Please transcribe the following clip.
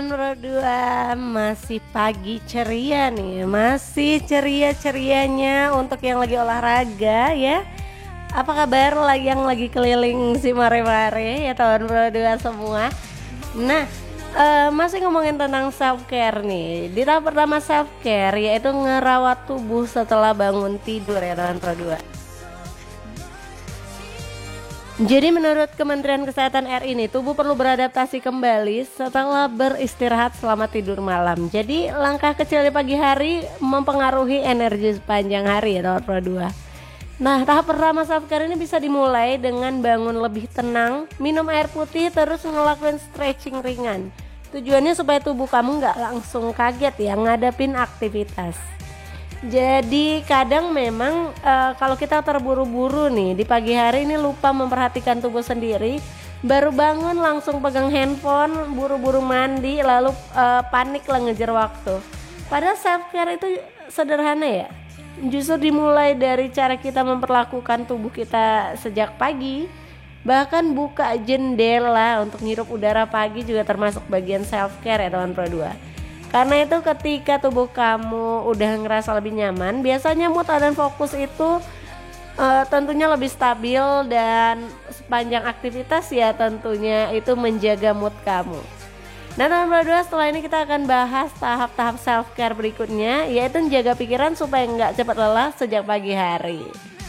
Nomor 2 masih pagi ceria nih, masih ceria-cerianya untuk yang lagi olahraga ya. Apa kabar yang lagi keliling si mare-mare ya tahun 2 semua. Nah, masih ngomongin tentang self care nih. Di tahap pertama self care yaitu ngerawat tubuh setelah bangun tidur ya tahun 2. Jadi menurut Kementerian Kesehatan RI ini, tubuh perlu beradaptasi kembali setelah beristirahat selama tidur malam. Jadi langkah kecil di pagi hari mempengaruhi energi sepanjang hari ya tahun 2. Nah, tahap pertama self care ini bisa dimulai dengan bangun lebih tenang, minum air putih, terus ngelakuin stretching ringan. Tujuannya supaya tubuh kamu nggak langsung kaget ya ngadapin aktivitas. Jadi kadang memang kalau kita terburu-buru nih di pagi hari ini lupa memperhatikan tubuh sendiri, baru bangun langsung pegang handphone, buru-buru mandi, lalu panik lah ngejar waktu. Padahal self care itu sederhana ya. Justru dimulai dari cara kita memperlakukan tubuh kita sejak pagi. Bahkan buka jendela untuk ngirup udara pagi juga termasuk bagian self care ya teman Pro 2. Karena itu ketika tubuh kamu udah ngerasa lebih nyaman, biasanya mood dan fokus itu tentunya lebih stabil, dan sepanjang aktivitas ya tentunya itu menjaga mood kamu. Nah teman-teman berdua, setelah ini kita akan bahas tahap-tahap self care berikutnya, yaitu menjaga pikiran supaya nggak cepat lelah sejak pagi hari.